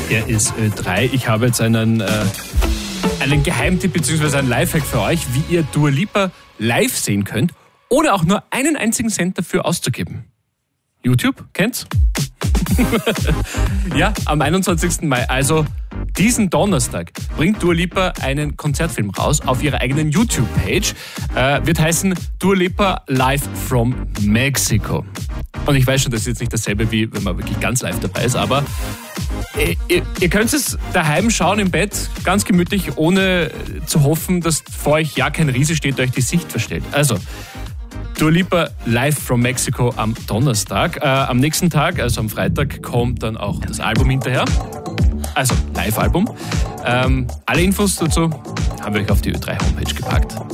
Er ist Ö3. Ich habe jetzt einen Geheimtipp bzw. einen Lifehack für euch, wie ihr Dua Lipa live sehen könnt, ohne auch nur einen einzigen Cent dafür auszugeben. YouTube, kennt's? Ja, am 21. Mai, also diesen Donnerstag, bringt Dua Lipa einen Konzertfilm raus auf ihrer eigenen YouTube-Page. Wird heißen Dua Lipa Live from Mexico. Und ich weiß schon, das ist jetzt nicht dasselbe, wie wenn man wirklich ganz live dabei ist, aber ihr könnt es daheim schauen im Bett, ganz gemütlich, ohne zu hoffen, dass vor euch ja kein Riese steht, der euch die Sicht verstellt. Also, Dua Lipa Live from Mexico am Donnerstag. Am nächsten Tag, also am Freitag, kommt dann auch das Album hinterher. Also Live-Album. Alle Infos dazu haben wir euch auf die Ö3 Homepage gepackt.